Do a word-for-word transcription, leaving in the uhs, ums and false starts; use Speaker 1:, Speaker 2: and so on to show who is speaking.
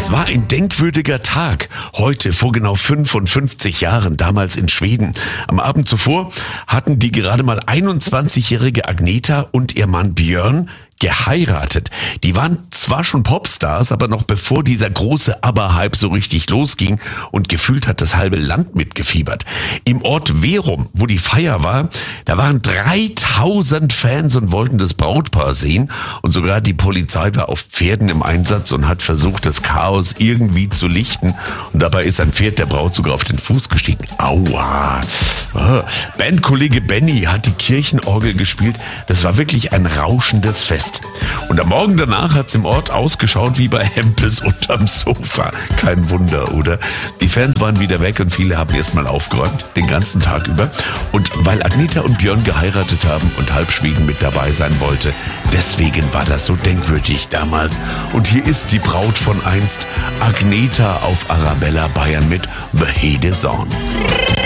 Speaker 1: Das war ein denkwürdiger Tag. Heute, vor genau fünfundfünfzig Jahren, damals in Schweden. Am Abend zuvor hatten die gerade mal einundzwanzigjährige Agneta und ihr Mann Björn geheiratet. Die waren zwar schon Popstars, aber noch bevor dieser große ABBA-Hype so richtig losging und gefühlt hat das halbe Land mitgefiebert. Im Ort Verum, wo die Feier war, da waren dreitausend Fans und wollten das Brautpaar sehen und sogar die Polizei war auf Pferden im Einsatz und hat versucht, das Chaos irgendwie zu lichten und dabei ist ein Pferd der Braut sogar auf den Fuß gestiegen. Aua! Bandkollege Benny hat die Kirchenorgel gespielt. Das war wirklich ein rauschendes Fest. Und am Morgen danach hat's im Ort ausgeschaut wie bei Hempels unterm Sofa. Kein Wunder, oder? Die Fans waren wieder weg und viele haben erstmal aufgeräumt, den ganzen Tag über. Und weil Agneta und Björn geheiratet haben und halb Schweden mit dabei sein wollte, deswegen war das so denkwürdig damals. Und hier ist die Braut von einst, Agneta auf Arabella Bayern mit The Hede Song.